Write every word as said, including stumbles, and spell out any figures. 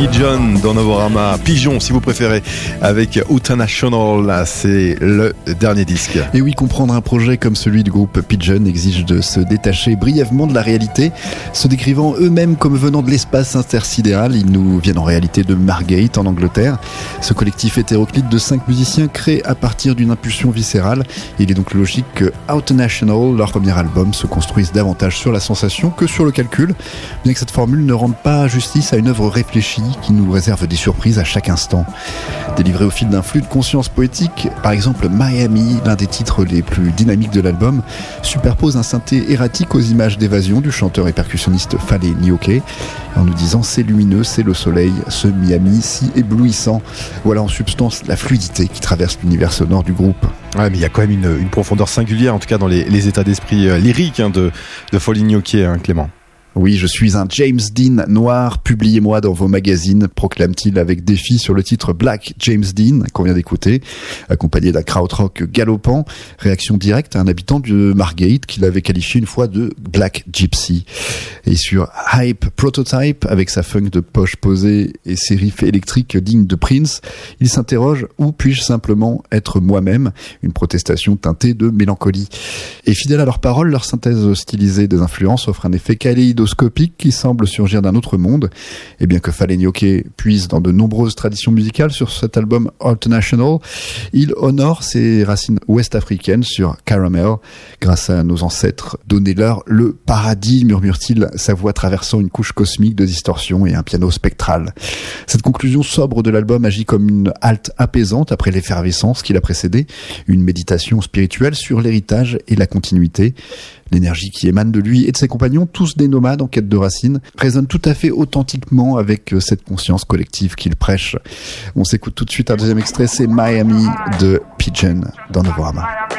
Pigeon dans Novorama, Pigeon si vous préférez, avec International, c'est le dernier disque. Et oui, comprendre un projet comme celui du groupe Pigeon exige de se détacher brièvement de la réalité. Se décrivant eux-mêmes comme venant de l'espace intersidéral, ils nous viennent en réalité de Margate en Angleterre. Ce collectif hétéroclite de cinq musiciens créé à partir d'une impulsion viscérale. Il est donc logique que International, leur premier album, se construise davantage sur la sensation que sur le calcul, bien que cette formule ne rende pas justice à une œuvre réfléchie qui nous réserve des surprises à chaque instant. Délivré au fil d'un flux de conscience poétique, par exemple Miami, l'un des titres les plus dynamiques de l'album, superpose un synthé erratique aux images d'évasion du chanteur et percussionniste Fale Nyoke, en nous disant c'est lumineux, c'est le soleil, ce Miami si éblouissant. Voilà en substance la fluidité qui traverse l'univers sonore du groupe. Ouais, mais il y a quand même une, une profondeur singulière, en tout cas dans les, les états d'esprit euh, lyriques hein, de, de Fale Nyoke, hein, Clément. Oui, je suis un James Dean noir, publiez-moi dans vos magazines, proclame-t-il avec défi sur le titre Black James Dean, qu'on vient d'écouter, accompagné d'un krautrock galopant, réaction directe à un habitant de Margate qui l'avait qualifié une fois de Black Gypsy. Et sur Hype Prototype, avec sa funk de poche posée et ses riffs électriques dignes de Prince, il s'interroge « Où puis-je simplement être moi-même ?» Une protestation teintée de mélancolie. Et fidèles à leurs paroles, leur synthèse stylisée des influences offre un effet kaléidoscopique qui semble surgir d'un autre monde. Et bien que Fale Nyoke puise dans de nombreuses traditions musicales sur cet album International, il honore ses racines ouest-africaines sur Caramel. Grâce à nos ancêtres, donnez-leur le paradis, murmure-t-il, sa voix traversant une couche cosmique de distorsion et un piano spectral. Cette conclusion sobre de l'album agit comme une halte apaisante après l'effervescence qui l'a précédée, une méditation spirituelle sur l'héritage et la continuité. L'énergie qui émane de lui et de ses compagnons, tous des nomades en quête de racines, résonne tout à fait authentiquement avec cette conscience collective qu'il prêche. On s'écoute tout de suite un deuxième extrait, c'est Miami de Pigeon dans Novorama.